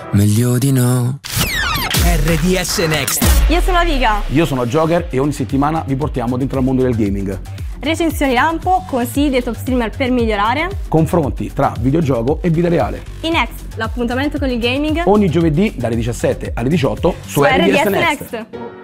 meglio di no. RDS Next. Io sono Viga. Io sono Joker e ogni settimana vi portiamo dentro al mondo del gaming. Recensioni lampo, consigli dei top streamer per migliorare. Confronti tra videogioco e vita reale. Next, l'appuntamento con il gaming. Ogni giovedì dalle 17 alle 18 su RDS Next.